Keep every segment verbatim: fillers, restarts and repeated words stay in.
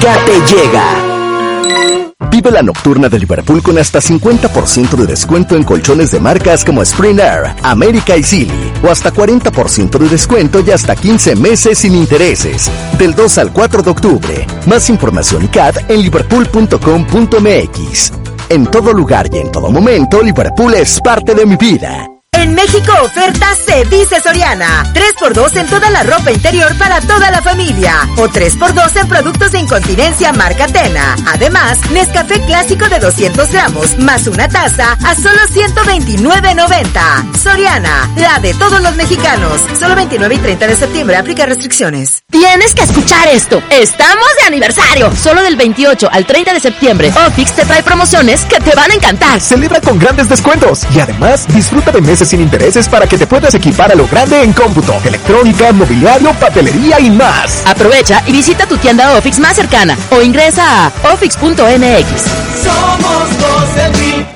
ya te llega. Vive la nocturna de Liverpool con hasta cincuenta por ciento de descuento en colchones de marcas como Spring Air, América y Silly, o hasta cuarenta por ciento de descuento y hasta quince meses sin intereses, del dos al cuatro de octubre. Más información y C A D en liverpool punto com punto m x. En todo lugar y en todo momento, Liverpool es parte de mi vida. En México oferta se dice Soriana. tres por dos en toda la ropa interior para toda la familia. O tres por dos en productos de incontinencia marca Tena. Además, Nescafé clásico de doscientos gramos más una taza a solo ciento veintinueve noventa. Soriana, la de todos los mexicanos. Solo veintinueve y treinta de septiembre. Aplica restricciones. Tienes que escuchar esto. Estamos de aniversario. Solo del veintiocho al treinta de septiembre. Ofix te trae promociones que te van a encantar. Celebra con grandes descuentos. Y además, disfruta de meses sin intereses para que te puedas equipar a lo grande en cómputo, electrónica, mobiliario, papelería y más. Aprovecha y visita tu tienda Ofix más cercana o ingresa a ofix punto m x. Somos dos en mí.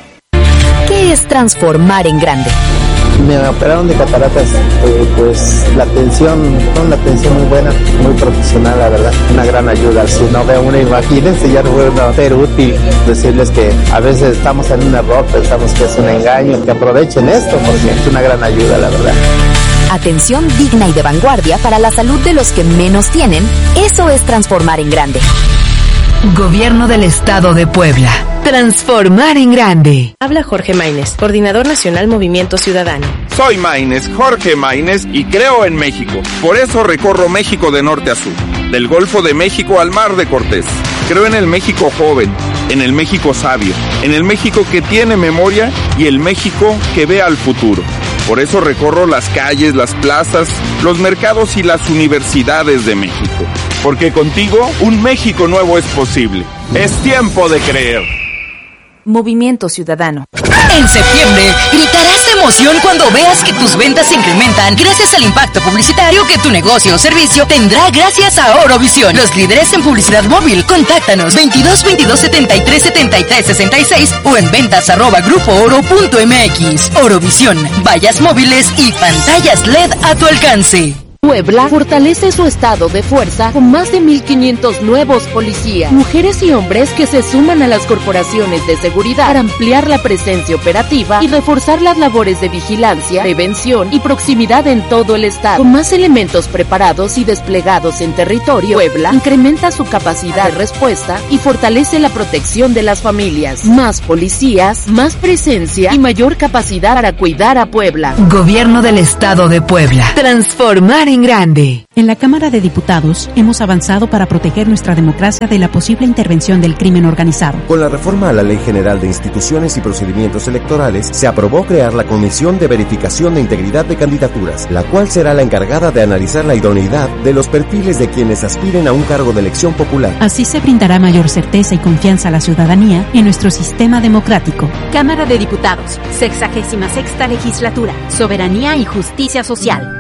¿Qué es transformar en grande? Me operaron de cataratas, eh, pues la atención, una atención muy buena, muy profesional, la verdad, una gran ayuda. Si no veo una imagen, ya no puedo ser útil, decirles que a veces estamos en un error, pensamos que es un engaño, que aprovechen esto porque es una gran ayuda, la verdad. Atención digna y de vanguardia para la salud de los que menos tienen, eso es transformar en grande. Gobierno del Estado de Puebla. Transformar en grande. Habla Jorge Maínez, Coordinador Nacional Movimiento Ciudadano. Soy Maínez, Jorge Maínez, y creo en México. Por eso recorro México de norte a sur, del Golfo de México al Mar de Cortés. Creo en el México joven, en el México sabio, en el México que tiene memoria y el México que ve al futuro. Por eso recorro las calles, las plazas, los mercados y las universidades de México. Porque contigo, un México nuevo es posible. Es tiempo de creer. Movimiento Ciudadano. En septiembre, gritarás de emoción cuando veas que tus ventas se incrementan gracias al impacto publicitario que tu negocio o servicio tendrá gracias a Orovisión. Los líderes en publicidad móvil. Contáctanos veintidós veintidós setenta y tres setenta y tres sesenta y seis o en ventas arroba grupo oro punto m x. Orovisión, vallas móviles y pantallas L E D a tu alcance. Puebla fortalece su estado de fuerza con más de mil quinientos nuevos policías, mujeres y hombres que se suman a las corporaciones de seguridad para ampliar la presencia operativa y reforzar las labores de vigilancia, prevención y proximidad en todo el estado. Con más elementos preparados y desplegados en territorio, Puebla incrementa su capacidad de respuesta y fortalece la protección de las familias. Más policías, más presencia y mayor capacidad para cuidar a Puebla. Gobierno del Estado de Puebla. Transformar en grande. En la Cámara de Diputados hemos avanzado para proteger nuestra democracia de la posible intervención del crimen organizado. Con la reforma a la Ley General de Instituciones y Procedimientos Electorales, se aprobó crear la Comisión de Verificación de Integridad de Candidaturas, la cual será la encargada de analizar la idoneidad de los perfiles de quienes aspiren a un cargo de elección popular. Así se brindará mayor certeza y confianza a la ciudadanía en nuestro sistema democrático. Cámara de Diputados, sexagésima sexta legislatura, Soberanía y Justicia Social.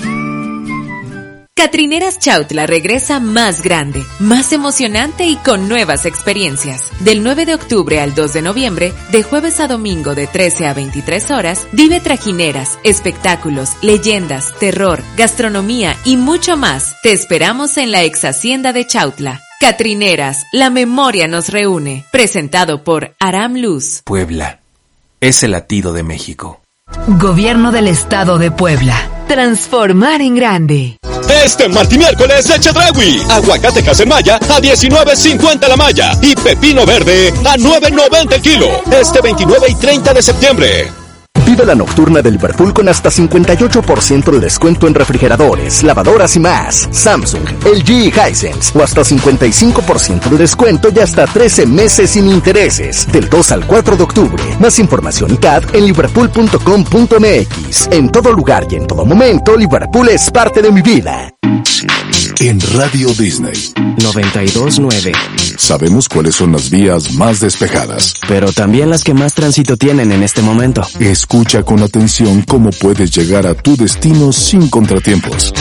Catrineras Chautla regresa más grande, más emocionante y con nuevas experiencias. Del nueve de octubre al dos de noviembre, de jueves a domingo de trece a veintitrés horas, vive trajineras, espectáculos, leyendas, terror, gastronomía y mucho más. Te esperamos en la ex hacienda de Chautla. Catrineras, la memoria nos reúne. Presentado por Aram Luz. Puebla es el latido de México. Gobierno del Estado de Puebla. Transformar en grande. Este martes y miércoles de Chedraui. Aguacate Casemaya a diecinueve cincuenta la malla y pepino verde a nueve noventa el kilo. Este veintinueve y treinta de septiembre. Vive la nocturna de Liverpool con hasta cincuenta y ocho por ciento de descuento en refrigeradores, lavadoras y más. Samsung, L G y Hisense. O hasta cincuenta y cinco por ciento de descuento y hasta trece meses sin intereses. Del dos al cuatro de octubre. Más información y C A D en liverpool punto com punto m x. En todo lugar y en todo momento, Liverpool es parte de mi vida. En Radio Disney noventa y dos nueve. Sabemos cuáles son las vías más despejadas, pero también las que más tránsito tienen en este momento. Escucha con atención cómo puedes llegar a tu destino sin contratiempos.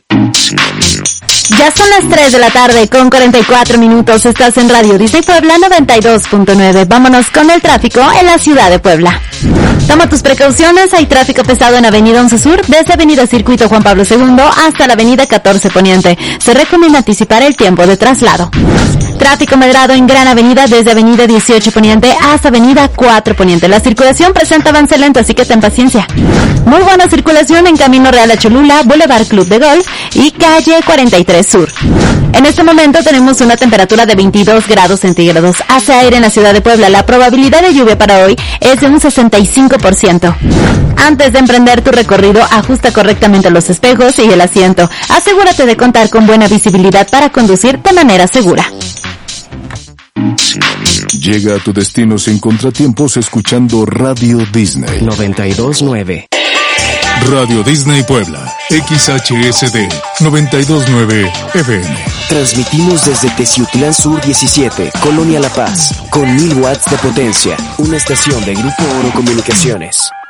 Ya son las tres de la tarde con cuarenta y cuatro minutos. Estás en Radio Disney Puebla noventa y dos punto nueve. Vámonos con el tráfico en la ciudad de Puebla. Toma tus precauciones. Hay tráfico pesado en Avenida once Sur, desde Avenida Circuito Juan Pablo segundo hasta la Avenida catorce Poniente. Se recomienda anticipar el tiempo de traslado. Tráfico moderado en Gran Avenida desde Avenida dieciocho Poniente hasta Avenida cuatro Poniente. La circulación presenta avance lento, así que ten paciencia. Muy buena circulación en Camino Real a Cholula, Boulevard Club de Golf y Calle cuarenta y tres Sur. En este momento tenemos una temperatura de veintidós grados centígrados. Hace aire en la ciudad de Puebla. La probabilidad de lluvia para hoy es de un sesenta y cinco por ciento. Antes de emprender tu recorrido, ajusta correctamente los espejos y el asiento. Asegúrate de contar con buena visibilidad para conducir de manera segura. Llega a tu destino sin contratiempos escuchando Radio Disney noventa y dos nueve. Radio Disney Puebla, X H S D noventa y dos nueve F M. Transmitimos desde Teciutlán Sur diecisiete, Colonia La Paz, con mil watts de potencia. Una estación de Grupo Oro Comunicaciones.